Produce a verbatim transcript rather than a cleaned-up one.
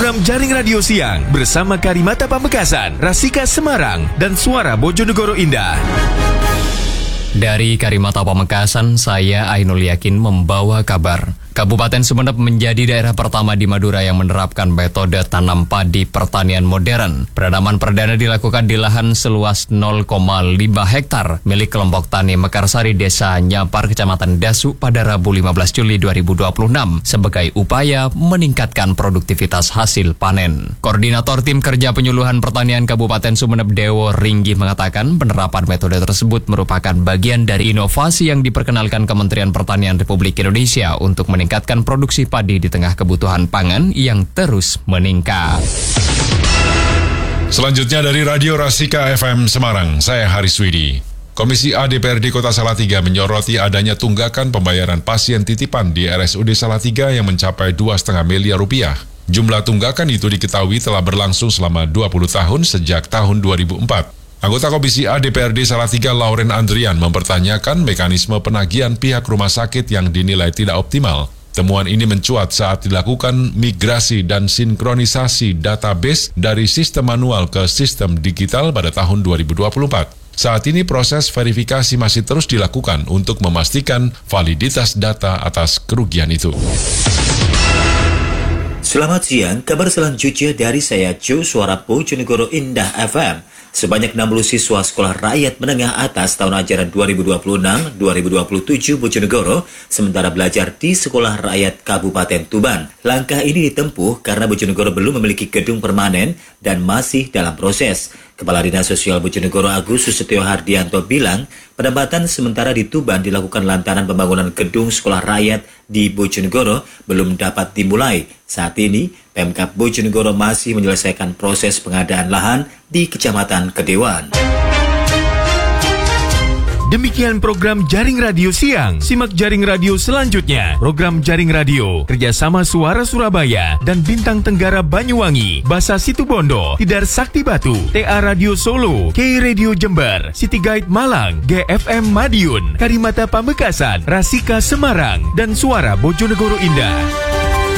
program Jaring Radio Siang bersama Karimata Pamekasan, Rasika Semarang, dan Suara Bojonegoro Indah. Dari Karimata Pamekasan, saya Ainul Yakin membawa kabar. Kabupaten Sumeneb menjadi daerah pertama di Madura yang menerapkan metode tanam padi pertanian modern. Penanaman perdana dilakukan di lahan seluas nol koma lima hektar milik kelompok tani Mekarsari Desa Nyampar, Kecamatan Dasu pada Rabu lima belas Juli dua ribu dua puluh enam sebagai upaya meningkatkan produktivitas hasil panen. Koordinator Tim Kerja Penyuluhan Pertanian Kabupaten Sumeneb, Dewo Ringgi, mengatakan penerapan metode tersebut merupakan bagian dari inovasi yang diperkenalkan Kementerian Pertanian Republik Indonesia untuk meningkatkan meningkatkan produksi padi di tengah kebutuhan pangan yang terus meningkat. Selanjutnya dari Radio Rasika F M Semarang, saya Haris Widi. Komisi A D P R D Kota Salatiga menyoroti adanya tunggakan pembayaran pasien titipan di R S U D Salatiga yang mencapai dua koma lima miliar rupiah. Jumlah tunggakan itu diketahui telah berlangsung selama dua puluh tahun sejak tahun dua ribu empat. Anggota Komisi A D P R D Salatiga Lauren Andrian mempertanyakan mekanisme penagihan pihak rumah sakit yang dinilai tidak optimal. Temuan ini mencuat saat dilakukan migrasi dan sinkronisasi database dari sistem manual ke sistem digital pada tahun dua ribu dua puluh empat. Saat ini proses verifikasi masih terus dilakukan untuk memastikan validitas data atas kerugian itu. Selamat siang, kabar selanjutnya dari saya Jo, Suara Bojonegoro Indah F M. Sebanyak enam puluh siswa sekolah rakyat menengah atas tahun ajaran dua ribu dua puluh enam dua ribu dua puluh tujuh Bojonegoro sementara belajar di Sekolah Rakyat Kabupaten Tuban. Langkah ini ditempuh karena Bojonegoro belum memiliki gedung permanen dan masih dalam proses. Kepala Dinas Sosial Bojonegoro Agus Susetyo Hardianto bilang, penempatan sementara di Tuban dilakukan lantaran pembangunan gedung sekolah rakyat di Bojonegoro belum dapat dimulai. Saat ini, Pemkab Bojonegoro masih menyelesaikan proses pengadaan lahan di Kecamatan Kedewan. Demikian program Jaring Radio Siang. Simak Jaring Radio selanjutnya. Program Jaring Radio kerjasama Suara Surabaya dan Bintang Tenggara Banyuwangi, Basa Situbondo, Tidar Sakti Batu, T A Radio Solo, K Radio Jember, City Guide Malang, G F M Madiun, Karimata Pamekasan, Rasika Semarang, dan Suara Bojonegoro Indah.